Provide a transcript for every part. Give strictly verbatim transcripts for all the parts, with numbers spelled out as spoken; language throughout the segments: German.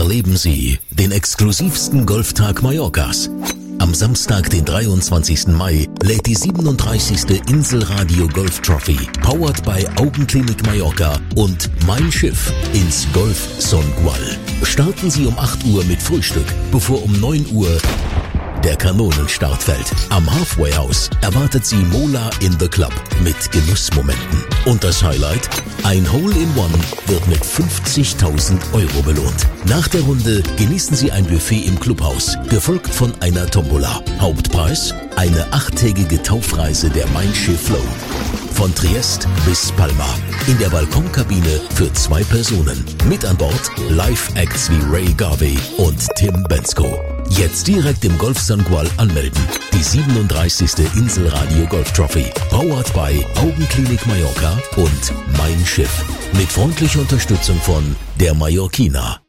Erleben Sie den exklusivsten Golftag Mallorcas. Am Samstag, den dreiundzwanzigsten Mai, lädt die siebenunddreißigste Inselradio Golf Trophy, powered by Augenklinik Mallorca und Mein Schiff ins Golf Son Gual. Starten Sie um acht Uhr mit Frühstück, bevor um neun Uhr der Kanonenstart fällt. Am Halfway House erwartet Sie Mola in the Club mit Genussmomenten. Und das Highlight? Ein Hole-in-One wird mit fünfzigtausend Euro belohnt. Nach der Runde genießen Sie ein Buffet im Clubhaus, gefolgt von einer Tombola. Hauptpreis? Eine achttägige Taufreise der Mein Schiff Flow. Von Triest bis Palma. In der Balkonkabine für zwei Personen. Mit an Bord Live-Acts wie Ray Garvey und Tim Bensko. Jetzt direkt im Golf Son Gual anmelden. Die siebenunddreißigste Inselradio Golf Trophy. Powered by Augenklinik Mallorca und Mein Schiff. Mit freundlicher Unterstützung von der Mallorquina.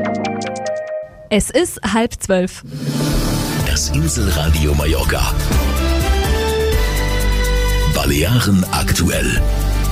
Es ist halb zwölf. Das Inselradio Mallorca. Balearen aktuell.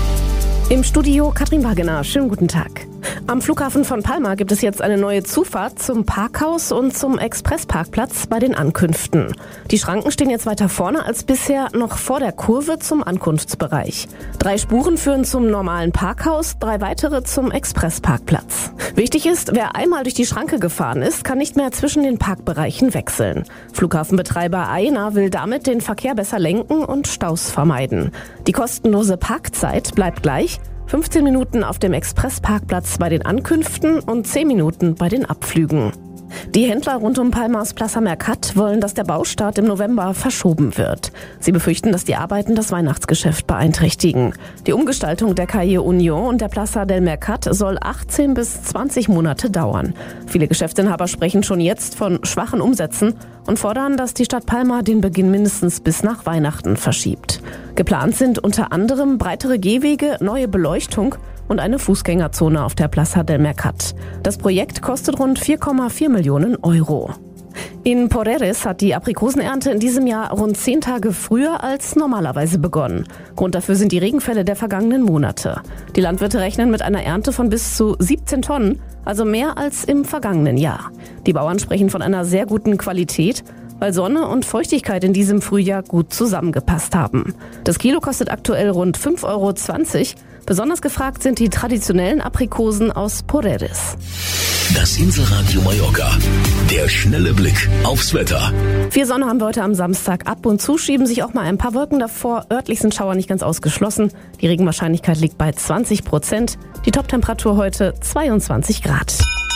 Im Studio Katrin Wagener. Schönen guten Tag. Am Flughafen von Palma gibt es jetzt eine neue Zufahrt zum Parkhaus und zum Expressparkplatz bei den Ankünften. Die Schranken stehen jetzt weiter vorne als bisher, noch vor der Kurve zum Ankunftsbereich. Drei Spuren führen zum normalen Parkhaus, drei weitere zum Expressparkplatz. Wichtig ist, wer einmal durch die Schranke gefahren ist, kann nicht mehr zwischen den Parkbereichen wechseln. Flughafenbetreiber Aena will damit den Verkehr besser lenken und Staus vermeiden. Die kostenlose Parkzeit bleibt gleich. fünfzehn Minuten auf dem Expressparkplatz bei den Ankünften und zehn Minuten bei den Abflügen. Die Händler rund um Palmas Plaza Mercat wollen, dass der Baustart im November verschoben wird. Sie befürchten, dass die Arbeiten das Weihnachtsgeschäft beeinträchtigen. Die Umgestaltung der Calle Union und der Plaza del Mercat soll achtzehn bis zwanzig Monate dauern. Viele Geschäftsinhaber sprechen schon jetzt von schwachen Umsätzen und fordern, dass die Stadt Palma den Beginn mindestens bis nach Weihnachten verschiebt. Geplant sind unter anderem breitere Gehwege, neue Beleuchtung und eine Fußgängerzone auf der Plaza del Mercat. Das Projekt kostet rund vier Komma vier Millionen Euro. In Porreres hat die Aprikosenernte in diesem Jahr rund zehn Tage früher als normalerweise begonnen. Grund dafür sind die Regenfälle der vergangenen Monate. Die Landwirte rechnen mit einer Ernte von bis zu siebzehn Tonnen, also mehr als im vergangenen Jahr. Die Bauern sprechen von einer sehr guten Qualität, weil Sonne und Feuchtigkeit in diesem Frühjahr gut zusammengepasst haben. Das Kilo kostet aktuell rund fünf Euro zwanzig. Besonders gefragt sind die traditionellen Aprikosen aus Porreres. Das Inselradio Mallorca. Der schnelle Blick aufs Wetter. Viel Sonne haben wir heute am Samstag. Ab und zu schieben sich auch mal ein paar Wolken davor. Örtlich sind Schauer nicht ganz ausgeschlossen. Die Regenwahrscheinlichkeit liegt bei zwanzig Prozent. Die Toptemperatur heute zweiundzwanzig Grad.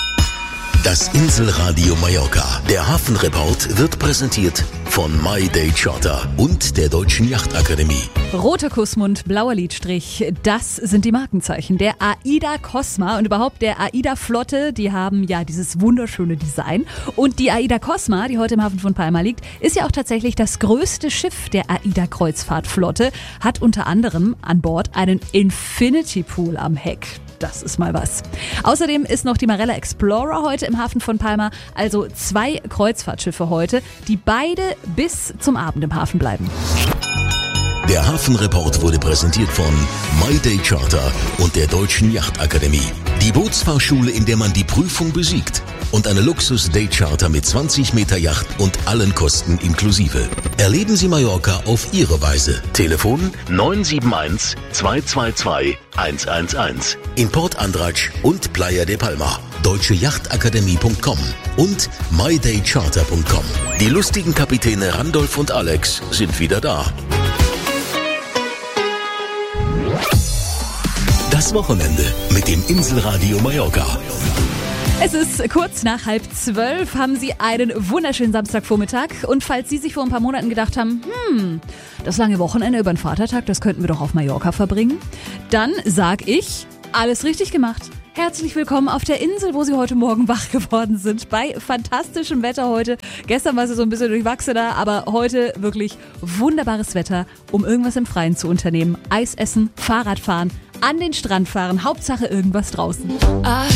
Das Inselradio Mallorca. Der Hafenreport wird präsentiert von My Day Charter und der Deutschen Yachtakademie. Roter Kussmund, blauer Lidstrich, das sind die Markenzeichen der AIDA Cosma und überhaupt der AIDA Flotte. Die haben ja dieses wunderschöne Design. Und die AIDA Cosma, die heute im Hafen von Palma liegt, ist ja auch tatsächlich das größte Schiff der AIDA Kreuzfahrtflotte, hat unter anderem an Bord einen Infinity Pool am Heck. Das ist mal was. Außerdem ist noch die Marella Explorer heute im Hafen von Palma, also zwei Kreuzfahrtschiffe heute, die beide bis zum Abend im Hafen bleiben. Der Hafenreport wurde präsentiert von My Day Charter und der Deutschen Yachtakademie. Die Bootsfahrschule, in der man die Prüfung besiegt. Und eine Luxus-Day-Charter mit zwanzig Meter Yacht und allen Kosten inklusive. Erleben Sie Mallorca auf Ihre Weise. Telefon neun sieben eins zwei zwei zwei eins eins eins. In Port Andratx und Playa de Palma. deutsche yachtakademie punkt com und my day charter punkt com. Die lustigen Kapitäne Randolph und Alex sind wieder da. Das Wochenende mit dem Inselradio Mallorca. Es ist kurz nach halb zwölf, haben Sie einen wunderschönen Samstagvormittag. Und falls Sie sich vor ein paar Monaten gedacht haben, hm, das lange Wochenende über den Vatertag, das könnten wir doch auf Mallorca verbringen, dann sag ich, alles richtig gemacht. Herzlich willkommen auf der Insel, wo Sie heute Morgen wach geworden sind. Bei fantastischem Wetter heute. Gestern war es so ein bisschen durchwachsener, aber heute wirklich wunderbares Wetter, um irgendwas im Freien zu unternehmen. Eis essen, Fahrrad fahren, an den Strand fahren, Hauptsache irgendwas draußen.